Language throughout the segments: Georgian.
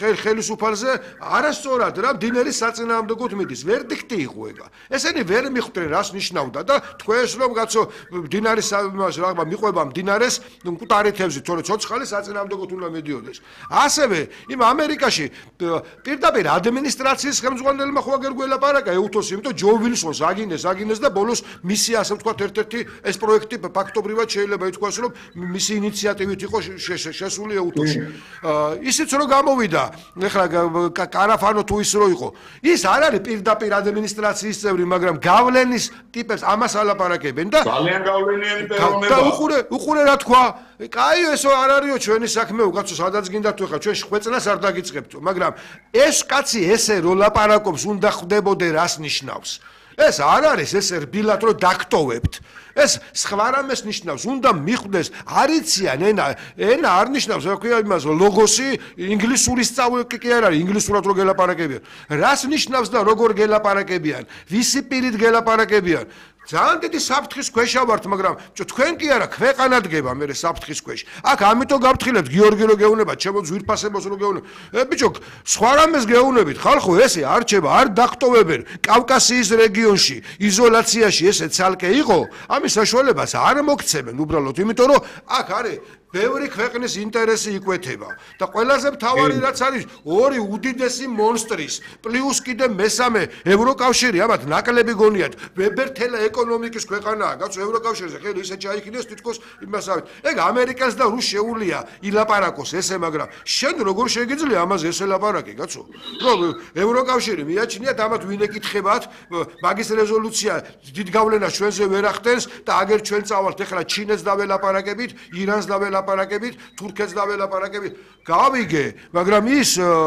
ხელისუფალზე არასწორად რა მდინარის საწინააღმდეგოდ მიდის. ვერდიქტი იყო ეგა. ესენი ვერ მიხვდნენ რას ნიშნავდა და თქვენს რომ კაცო მდინარის რაღაცა მიყვება მდინარეს მკვდარი თევზით, თორე ცოცხალი საწინააღმდეგოდ უნდა მიდიოდეს. ასევე იმ ამერიკაში პირდაპირ ადმინისტრაციის ხელმძღვანელმა ხო აგერ გველაპარაკა ეუთოს, იმიტომ ჯო ვილსონს აგინეს და ბოლოს მისი ასე ვთქვათ ერთ-ერთი ეს პროექტი ფაქტობრივად შეიძლება ითქვას რომ მისი ინიციატივით იყო შესული ეუთოში. ისიც რომ გამოვიდა, ეხლა კარაფანო თუ ის რო იყო, ის არ არის პირდაპირ ადმინისტრაციის წევრი, მაგრამ გავლენის ტიპებს ამას ალაპარაკებენ და ძალიან გავლენიანი პიროვნება. და უყურე რა თქვა, კაი ესო არ არისო ჩვენი საქმე, უკაცო სადაც გინდათ თუ ეხლა ჩვენ ხვეწნას არ დაგიწყებთ, მაგრამ ეს კაცი ესე რო ლაპარაკობს, უნდა ხვდებოდე რას ნიშნავს. ეს არ არის ესე რბილად რომ დაგტოვებთ. ეს სხვა რამეს ნიშნავს, უნდა მიხვდეს, არიციან ენა არ ნიშნავს, რა ქვია იმას ლოგოსი, ინგლისური სწავლე კი არ არის, ინგლისურად რო გელაპარაკებიან. რას ნიშნავს და როგორ გელაპარაკებიან? ვისი პირით გელაპარაკებიან? ძალიან დიდი საფრთხის ქვეშ ვართ, მაგრამ თქვენ კი არა, ქვეყანა დგება მე საფრთხის ქვეშ. აქ ამიტომ გავფრთხილებთ გიორგი რო გეუნებათ, ჩემო ძვირფასებას რო გეუნებათ. ბიჭო, სხვა რამეს გეუნებით, ხალხო ესე არ რჩება, არ დახტოვებენ. კავკასიის რეგიონში, იზოლაციაში ესე ცალკე იყო, ამის საშუალებას არ მოგცემენ უბრალოდ, იმიტომ რომ აქ არის ბევრი ქვეყნის ინტერესი იკვეთება და ყველაზე მთავარი რაც არის ორი უდიდესი მონსტრის პლუს კიდე მესამე ევროკავშირი ამათ ნაკლები გონიათ ვებერთელა ეკონომიკის ქვეყანაა კაცო ევროკავშირზე ხელი ისე ჩაიქნიეს თითქოს იმასავით ეგ ამერიკას და რუს შეუულია ილაპარაკოს ესე მაგრამ შენ როგორ შეგიძლია ამაზე ესე ლაპარაკი კაცო რომ ევროკავშირი მიაჩნიათ ამათ ვინ ეკითხებათ მაგის რეზოლუცია დიდ გავლენას ჩვენზე ვერ ახდენს და აგერ ჩვენ წავალთ ეხლა ჩინეთს დაველაპარაკებით ირანს დაველაპარაკებით თურქეთს დაველაპარაკებით გავიგე მაგრამ ის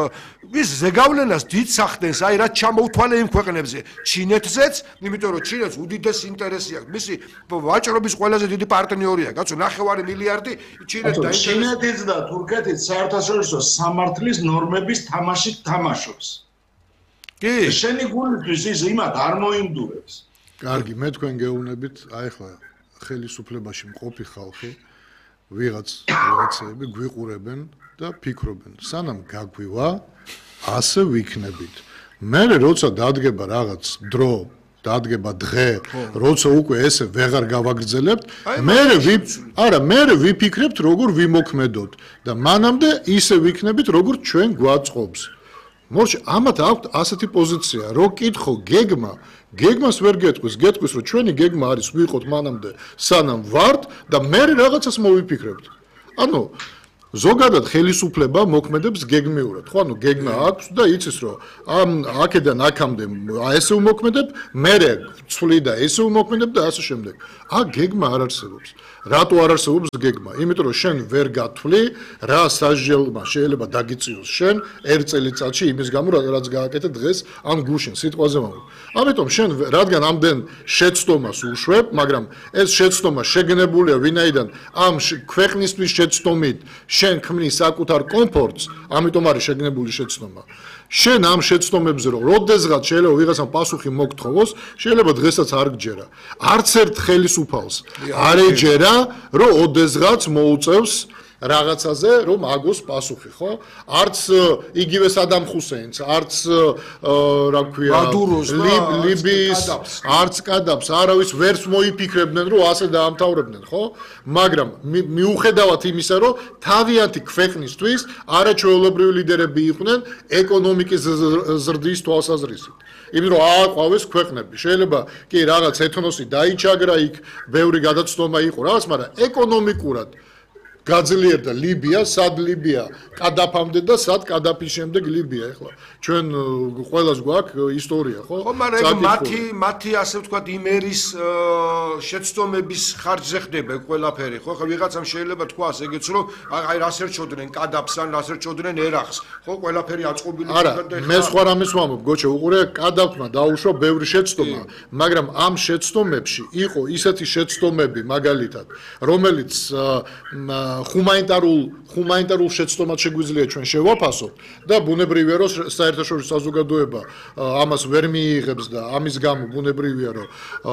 ზეგავლენას დიდ სახდენს აი რაც ჩამოუთვალე იმ ქვეყნებზე ჩინეთზეც იმიტომ რომ ჩინეთს უდიდეს ინტერესი აქვს მისი ვაჭრობის ყველაზე დიდი პარტნიორია კაცო 9 მილიარდი ჩინეთს და ჩინეთიც და თურქეთიც საერთაშორისო სამართლის ნორმების თამაშით თამაშობს კი შენი გულისთვის ის იმათ არ მოიმდურებს კარგი მე თქვენ გეუბნებით აი ხლა ხელისუფლებაში მყოფი ხალხი ვიღაცები გვიყურებენ და ფიქრობენ სანამ გაგვივა ასე ვიქნებით მე როცა დადგება რაღაც დრო დადგება დღე როცა უკვე ესე ვეღარ გავაგრძელებთ მე ვიფიქრებთ როგორ ვიმოქმედოთ და მანამდე ისე ვიქნებით როგორ ჩვენ გვაწყობს მოშ ამათ აქვთ ასეთი პოზიცია რო კითხო გეგმას ვერ გეტყვის რომ ჩვენი გეგმა არის ვიყოთ მანამდე სანამ ვართ და მე რაღაცას მოვიფიქრებთ ანუ ზოგადად ხელისუფლება მოქმედებს გეგმიურად ხო ანუ გეგმა აქვს და იცის რომ ამ აქედან აქამდე ესე უმოქმედებ მე ცვლი და ესე უმოქმედებ და ასე შემდეგ გეგმა არ არსებობს რატო არ არსებობს გეგმა იმიტომ რომ შენ ვერ გათვლი რა სასჯელმა შეიძლება დაგიწიოს შენ ერთ წელიწადში იმის გამო რაც გააკეთე დღეს ამ გუშინ სიტყვაზე მომო ამიტომ შენ რადგან ამდენ შეცდომას უშვებ მაგრამ ეს შეცდომა შეგნებულია ვინაიდან ამ ქვეყნისთვის შეცდომით შენ ქმნის საკუთარ კომფორტს ამიტომ არის შეგნებული შეცდომა შენ ამ შეცდომებზე რომ როდესღაც შეიძლება ვიღაცამ პასუხი მოგთხოვოს შეიძლება დღესაც არ გჯერა არც ერთ ხელისუფალს არ ეჯერა რომ ოდესღაც მოუწევს რაღაცაზე რომ აგოს პასუხი ხო არც იგივე სადამ ხუსეინს არც რა ქვია ლიბიის არც კადაფს არავის ვერც მოიფიქრებდნენ რომ ასე დაამთავრებდნენ ხო მაგრამ მიუხედავად იმისა რომ თავიანთი ქვეყნისთვის არაჩვეულებრივი ლიდერები იყვნენ ეკონომიკის ზრდის თვალსაზრისით იმიტომ რომ ააყვავეს ქვეყნები შეიძლება კი რაღაც ეთნოსი დაიჩაგრა იქ ბევრი გადაცდომა იყო რაღაც მაგრამ ეკონომიკურად გაძლიერდა ლიბია, სად ლიბია, კადაფამდე და სად კადაფის შემდეგ ლიბია ახლა. ჩვენ ყველას გვაქვს ისტორია, ხო? ხო, მაგრამ მათი ასე ვთქვათ იმერის შეცდომების ხარჯზე ხდება ყველაფერი, ხო? ხა ვიღაცამ შეიძლება თქვას ეგეც რომ აი რას ერჩოდნენ კადაფს ან რას ერჩოდნენ ერახს, ხო? ყველაფერი აწყობილი ხდება. მე სხვა რამეს ვამბობ, გოჩო, უყურე, კადაფმა დაუშვა ბევრი შეცდომა, მაგრამ ამ შეცდომებში იყო ისეთი შეცდომები მაგალითად, რომელიც ჰუმანიტარულ შეცდომად შეგვიძლია ჩვენ შევაფასოთ და ბუნებრივია რომ საერთაშორისო საზოგადოება ამას ვერ მიიღებს და ამის გამო ბუნებრივია რომ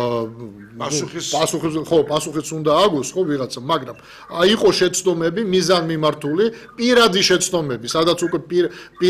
პასუხიც უნდა აგოს ხო ვიღაცა მაგრამ იყო შეცდომები მიზანმიმართული პირადი შეცდომები სადაც უკვე